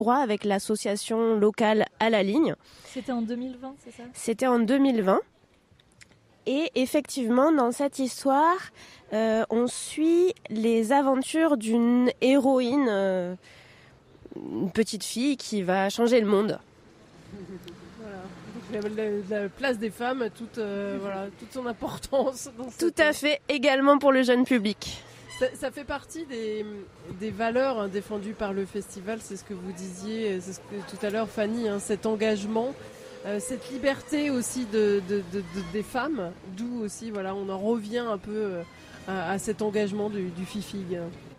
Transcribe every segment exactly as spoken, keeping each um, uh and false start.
droit avec l'association locale À la Ligne. C'était en deux mille vingt, c'est ça ? C'était en deux mille vingt. Et effectivement, dans cette histoire, euh, on suit les aventures d'une héroïne, euh, une petite fille qui va changer le monde. Voilà. Donc, la, la place des femmes, toute, euh, voilà, toute son importance. Dans Tout cette... à fait, également pour le jeune public. Ça, ça fait partie des, des valeurs hein, défendues par le festival, c'est ce que vous disiez, c'est ce que tout à l'heure Fanny, hein, cet engagement. Euh, cette liberté aussi de, de, de, de, des femmes, d'où aussi voilà, on en revient un peu euh, à, à cet engagement du, du FIFIG.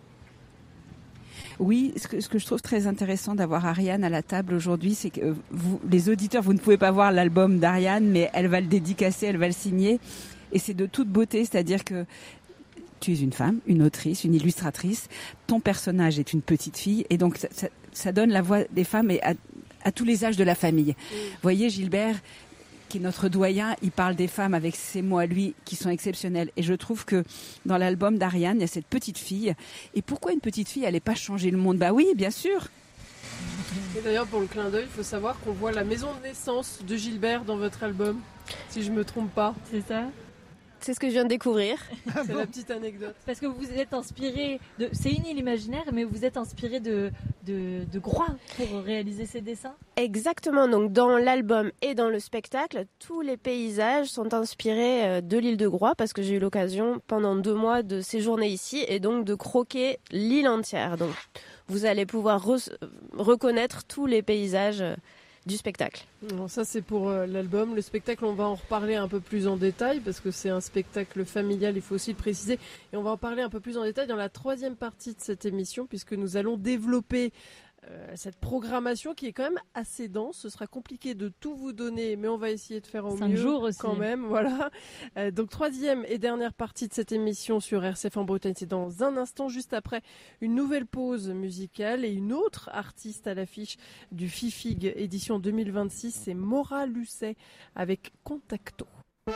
Oui, ce que, ce que je trouve très intéressant d'avoir Ariane à la table aujourd'hui, c'est que vous, les auditeurs, vous ne pouvez pas voir l'album d'Ariane, mais elle va le dédicacer, elle va le signer, et c'est de toute beauté, c'est-à-dire que tu es une femme, une autrice, une illustratrice, ton personnage est une petite fille, et donc ça, ça, ça donne la voix des femmes et à, à tous les âges de la famille. Vous mmh. voyez, Gilbert, qui est notre doyen, il parle des femmes avec ses mots à lui qui sont exceptionnels. Et je trouve que dans l'album d'Ariane, il y a cette petite fille. Et pourquoi une petite fille, elle n'allait pas changer le monde ? Bah oui, bien sûr. Et d'ailleurs, pour le clin d'œil, il faut savoir qu'on voit la maison de naissance de Gilbert dans votre album, si je ne me trompe pas. C'est ça ? C'est ce que je viens de découvrir. Ah c'est bon. La petite anecdote. Parce que vous êtes inspiré de... C'est une île imaginaire, mais vous êtes inspiré de, de, de Groix pour réaliser ces dessins ? Exactement. Donc, dans l'album et dans le spectacle, tous les paysages sont inspirés de l'île de Groix parce que j'ai eu l'occasion pendant deux mois de séjourner ici et donc de croquer l'île entière. Donc, vous allez pouvoir re- reconnaître tous les paysages du spectacle. Bon, ça c'est pour euh, l'album. Le spectacle, on va en reparler un peu plus en détail parce que c'est un spectacle familial, il faut aussi le préciser. Et on va en parler un peu plus en détail dans la troisième partie de cette émission puisque nous allons développer euh, cette programmation qui est quand même assez dense. Ce sera compliqué de tout vous donner, mais on va essayer de faire au Cinq mieux jours aussi. quand même. Voilà. Euh, donc troisième et dernière partie de cette émission sur R C F en Bretagne, c'est dans un instant, juste après une nouvelle pause musicale et une autre artiste à l'affiche du FIFIG édition deux mille vingt-six, c'est Maura Lucet avec Contacto.